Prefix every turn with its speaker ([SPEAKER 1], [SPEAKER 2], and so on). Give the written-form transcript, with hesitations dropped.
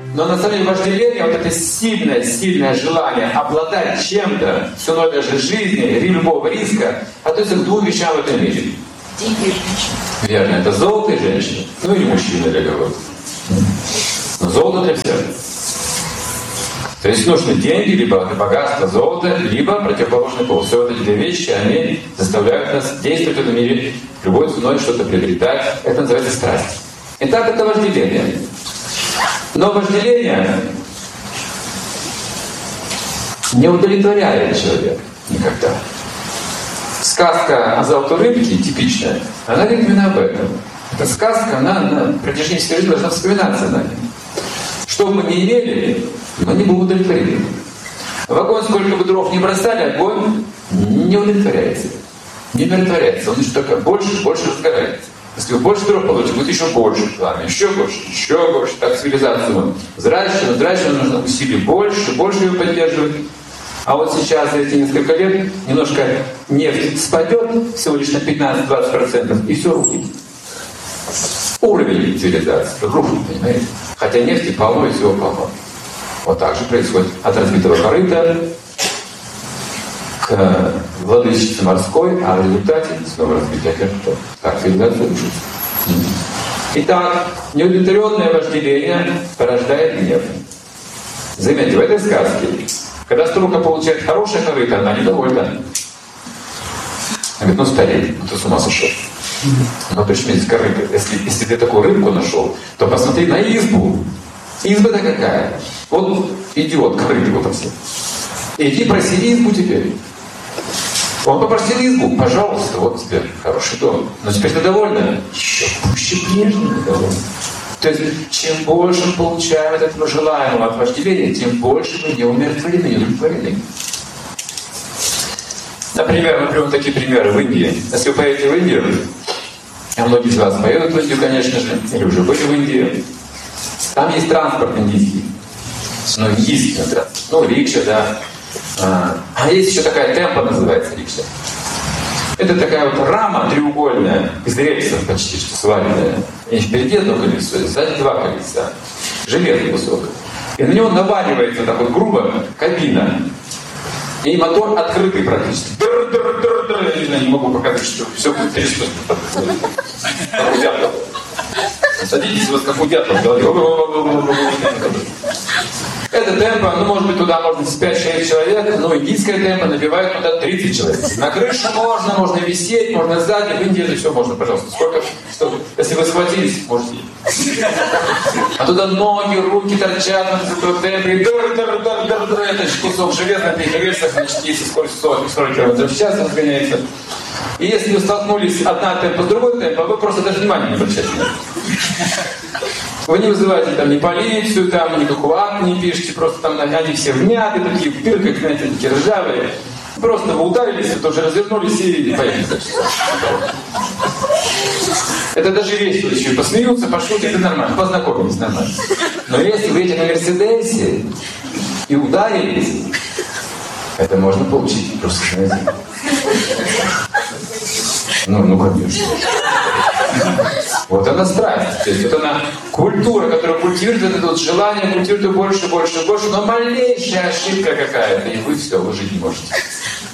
[SPEAKER 1] Но на самом деле вожделение, вот это сильное желание обладать чем-то, ценой даже жизни, любого риска, относится к двум вещам в этом мире.
[SPEAKER 2] Деньги и женщины.
[SPEAKER 1] Верно, это золото и женщины. Ну или мужчины для кого-то. Но золото для всех. То есть нужны деньги, либо богатство, золото, либо противоположный пол. Все вот эти две вещи, они заставляют нас действовать в этом мире, любой ценой что-то приобретать. Это называется страсть. Итак, это вожделение. Но вожделение не удовлетворяет человека никогда. Сказка о золотой рыбке типичная, она говорит именно об этом. Эта сказка, она на протяжении всей жизни должна вспоминаться нами. Что бы мы ни имели, мы не будем удовлетворены. В огонь сколько бы дров не бросали, огонь не удовлетворяется. Не умиротворяется. Он еще только больше разгорается. Если вы больше дров получите, будет еще больше пламя, еще больше. Так цивилизацию мы взращиваем, нужно усилий больше ее поддерживать. А вот сейчас, за эти несколько лет, немножко нефть спадет всего лишь на 15-20%, и все рухнет. Уровень цивилизации рухнет, понимаете? Хотя нефти полно и всего полно. Вот так же происходит от разбитого корыта к владычице морской, а в результате снова разбитие корыта. Так цивилизация рушится. Итак, неудовлетворенное вожделение порождает гнев. Заметьте, в этой сказке, когда старуха получает хорошее корыто, она недовольна. Она говорит, ну старик, ты с ума сошел. Ну ты ж здесь корыто. Если ты такую рыбку нашел, то посмотри на избу. Изба-то какая? Вот идиот корыто попросил. Иди проси избу теперь. Он попросил избу, пожалуйста, вот тебе хороший дом. Но теперь ты довольна? Еще пуще прежнего недовольна. То есть, чем больше мы получаем от этого желаемого от вожделения, тем больше мы не умиротворены, не удовлетворены. Например, мы приводим такие примеры в Индии. Если вы поедете в Индию, а многие из вас поедут в Индию, конечно же, или уже были в Индии, там есть транспорт индийский. Ну, индийский транспорт. Ну, рикша, да. А есть еще такая темпа, называется рикша. Это такая вот рама треугольная, из рельсов почти что сваренная. И впереди одно колесо, и сзади два колеса. Железный кусок. И на него наваливается так вот грубо кабина. И мотор открытый практически. Я не могу показать, что все будет трещать. Как у дятла. Садитесь, у вас как у дятла в голове. Это темпо, ну может быть туда можно 5-6 человек, но индийская темпо набивает туда 30 человек. На крыше можно висеть, можно сзади, в Индии это все можно, пожалуйста. Сколько? Если вы схватились, можете. А туда ноги, руки торчат на этом темпе. Это кусок железа на рельсах, значит, если скорость 40 км в час разгоняется. И если вы столкнулись одна темпа с другой темпом, вы просто даже внимания не обращаете. Вы не вызываете там ни полицию, там, никакого акта не пишете, просто там они все вняты, такие в пырках, знаете, такие ржавые. Просто вы ударились, вы тоже развернулись и поехали. Это даже весело еще. Посмеются, пошутят, это нормально, познакомились нормально. Но если вы едете на Мерседесе и ударились, это можно получить просто, знаете. Ну, конечно. Вот она страсть. То есть вот она культура, которая культивирует это вот желание, культивирует больше, но малейшая ошибка какая-то, и вы все, вы жить не можете.